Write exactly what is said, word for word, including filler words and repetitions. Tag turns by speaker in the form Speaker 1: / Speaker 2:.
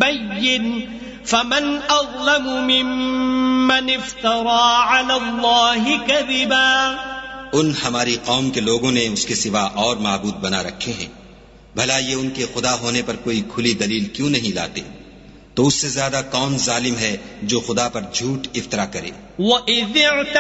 Speaker 1: बय्यिन फमन अज़लमु मिम्मन इफ्तरा अला अल्लाहि कज़िबा।
Speaker 2: उन हमारी कौम के लोगों ने उसके सिवा और माबूद बना रखे हैं, भला ये उनके खुदा होने पर कोई खुली दलील क्यों नहीं लाते? तो उससे ज्यादा कौन जालिम है जो खुदा पर झूठ इफ्तरा करे।